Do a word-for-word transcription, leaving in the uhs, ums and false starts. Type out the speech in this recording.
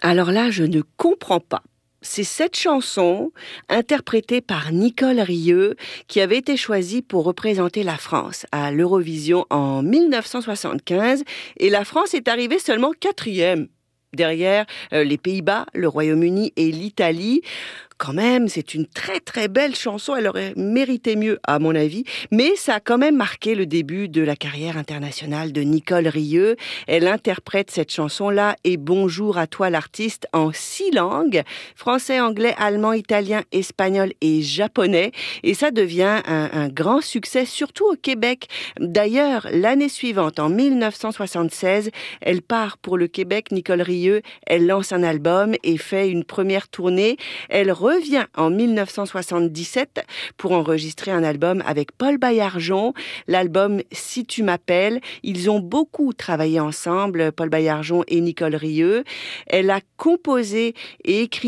Alors là, je ne comprends pas. C'est cette chanson, interprétée par Nicole Rieu, qui avait été choisie pour représenter la France à l'Eurovision en dix-neuf cent soixante-quinze. Et la France est arrivée seulement quatrième, derrière euh, les Pays-Bas, le Royaume-Uni et l'Italie. Quand même, c'est une très très belle chanson, elle aurait mérité mieux à mon avis, mais ça a quand même marqué le début de la carrière internationale de Nicole Rieu. Elle interprète cette chanson-là et bonjour à toi l'artiste en six langues, français, anglais, allemand, italien, espagnol et japonais, et ça devient un, un grand succès, surtout au Québec. D'ailleurs, l'année suivante, en dix-neuf cent soixante-seize, elle part pour le Québec, Nicole Rieu, elle lance un album et fait une première tournée. Elle revient en dix-neuf cent soixante-dix-sept pour enregistrer un album avec Paul Baillargeon, l'album Si tu m'appelles. Ils ont beaucoup travaillé ensemble, Paul Baillargeon et Nicole Rieu. Elle a composé et écrit